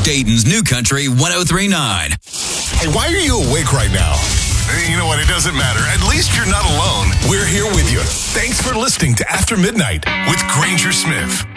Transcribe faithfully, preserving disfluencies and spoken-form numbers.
Dayton's New Country one oh three point nine. Hey, why are you awake right now? You know what? It doesn't matter. At least you're not alone. We're here with you. Thanks for listening to After Midnight with Granger Smith.